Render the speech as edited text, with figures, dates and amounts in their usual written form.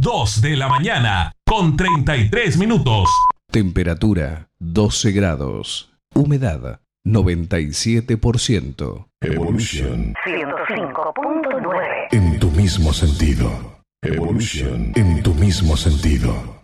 2 de la mañana, con 33 minutos. Temperatura 12 grados. Humedad 97%. Evolution 105.9. en tu mismo sentido. Evolution en tu mismo sentido.